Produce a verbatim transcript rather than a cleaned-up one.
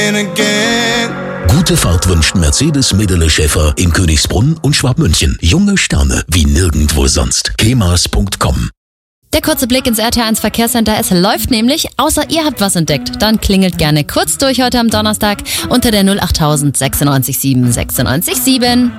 begin again. Gute Fahrt wünscht Mercedes Medele Schäfer in Königsbrunn und Schwabmünchen. Junge Sterne wie nirgendwo sonst. kemas punkt com. Der kurze Blick ins R T eins Verkehrscenter. Es läuft nämlich, außer ihr habt was entdeckt. Dann klingelt gerne kurz durch heute am Donnerstag unter der null acht null null sechsundneunzig sieben sechsundneunzig sieben.